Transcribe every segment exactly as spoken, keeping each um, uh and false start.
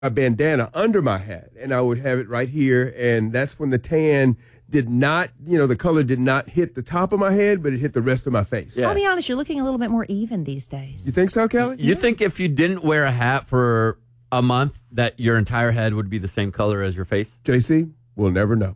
a bandana under my hat, and I would have it right here, and that's when the tan did not, you know, the color did not hit the top of my head, but it hit the rest of my face. Yeah. I'll be honest, you're looking a little bit more even these days. You think so, Kelly? You think if you didn't wear a hat for a month that your entire head would be the same color as your face? J C, we'll never know.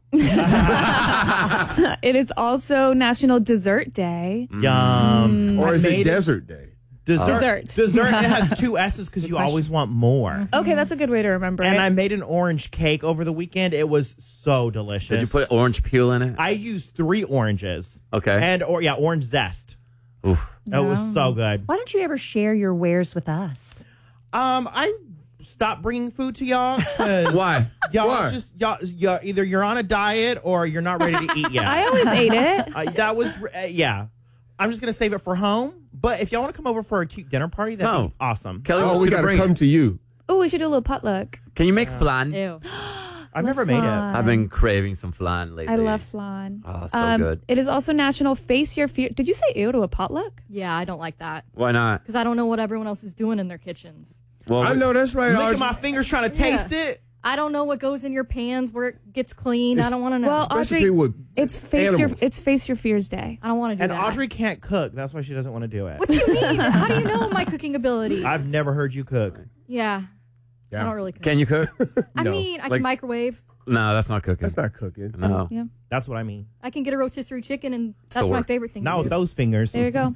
It is also National Dessert Day. Yum. Or I is it made Desert Day? Dessert. Dessert. Dessert. It has two S's because you always want more. Okay, that's a good way to remember And it. I made an orange cake over the weekend. It was so delicious. Did you put orange peel in it? I used three oranges. Okay. And or yeah, orange zest. Oof. It was so good. Why don't you ever share your wares with us? Um, I stopped bringing food to y'all. 'Cause Why? Y'all Why? just y'all, y'all either you're on a diet or you're not ready to eat yet. I always ate it. Uh, that was uh, yeah. I'm just gonna save it for home. But if y'all want to come over for a cute dinner party, that'd No. be awesome. Kelly Oh, wants we you to got to bring come it. to you. Oh, we should do a little potluck. Can you make flan? Ew. I've never made it. flan. I've been craving some flan lately. I love flan. Oh, so good. It is also National Face Your Fear. Did you say ew to a potluck? Yeah, I don't like that Why not? because I don't know what everyone else is doing in their kitchens. Well, I know that's right. Look Ours- at my fingers trying to taste it. I don't know what goes in your pans where it gets clean. I don't want to know. Well, Especially Audrey, with it's face your animals. it's Face Your Fears Day. I don't want to do And that. Audrey can't cook. That's why she doesn't want to do it. What do you mean? How do you know my cooking ability? I've never heard you cook. yeah, Yeah. I don't really cook. can you cook? I No. mean, I Like- can microwave. No, that's not cooking. That's not cooking. No. Yeah. That's what I mean. I can get a rotisserie chicken, and that's Still my work. favorite thing. Not to with do. those fingers. There you go.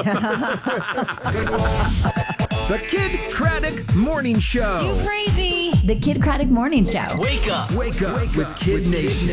The Kid Craddock Morning Show. Crazy. The Kid Craddock Morning Show. Wake up. Wake up with Kid Nation.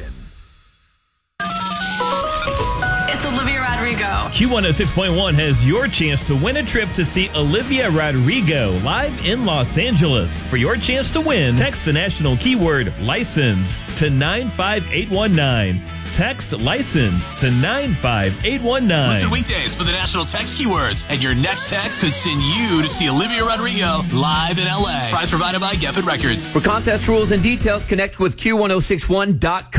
It's Olivia Rodrigo. Q one oh six point one has your chance to win a trip to see Olivia Rodrigo live in Los Angeles. For your chance to win, text the national keyword license to nine five eight one nine. Text license to nine five eight one nine. Listen weekdays for the national text keywords, and your next text could send you to see Olivia Rodrigo live in L A. Prize provided by Geffen Records. For contest rules and details, connect with Q ten sixty-one dot com.